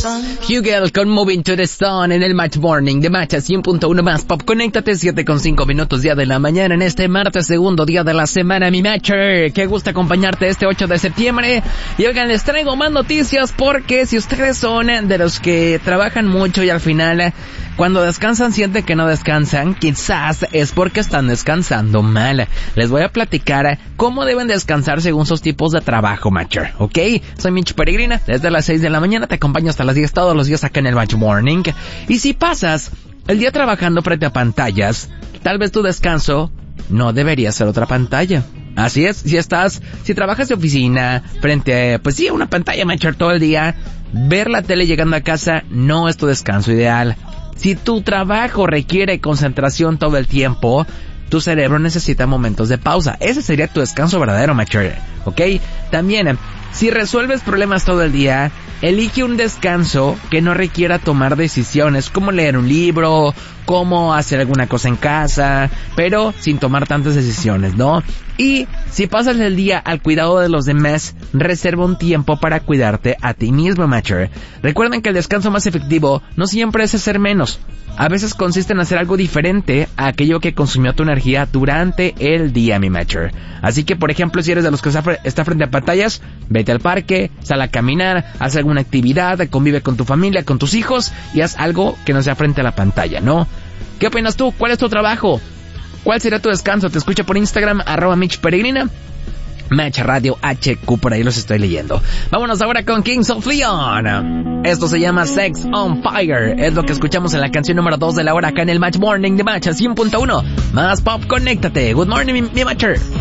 Hugel con Moving to the Sun en el Match Morning de Match a 100.1 más Pop. Conéctate 7:05 día de la mañana en este martes, segundo día de la semana, mi Matcher. Qué gusto acompañarte este 8 de septiembre. Y oigan, les traigo más noticias porque si ustedes son de los que trabajan mucho y al final cuando descansan sienten que no descansan, quizás es porque están descansando mal. Les voy a platicar cómo deben descansar según sus tipos de trabajo, Matcher, ¿ok? Soy Mitch Peregrina, desde las 6 de la mañana te acompaño hasta las 10 todos los días acá en el Match Morning. Y si pasas el día trabajando frente a pantallas, tal vez tu descanso no debería ser otra pantalla. Así es, si trabajas de oficina frente a, una pantalla, Matcher, todo el día, ver la tele llegando a casa no es tu descanso ideal. Si tu trabajo requiere concentración todo el tiempo, tu cerebro necesita momentos de pausa. Ese sería tu descanso verdadero, Matcher, ¿ok? También, si resuelves problemas todo el día, elige un descanso que no requiera tomar decisiones, como leer un libro, como hacer alguna cosa en casa, pero sin tomar tantas decisiones, ¿no? Y si pasas el día al cuidado de los demás, reserva un tiempo para cuidarte a ti mismo, Matcher. Recuerden que el descanso más efectivo no siempre es hacer menos. A veces consiste en hacer algo diferente a aquello que consumió tu energía durante el día, mi Matcher. Así que, por ejemplo, si eres de los que está frente a pantallas, vete al parque, sal a caminar, haz alguna actividad, convive con tu familia, con tus hijos y haz algo que no sea frente a la pantalla, ¿no? ¿Qué opinas tú? ¿Cuál es tu trabajo? ¿Cuál será tu descanso? Te escucho por Instagram, @MitchPeregrina. Match Radio HQ, por ahí los estoy leyendo. Vámonos ahora con Kings of Leon. Esto se llama Sex on Fire. Es lo que escuchamos en la canción número 2 de la hora acá en el Match Morning de Match a 100.1. Más Pop, conéctate. Good morning, mi Matcher.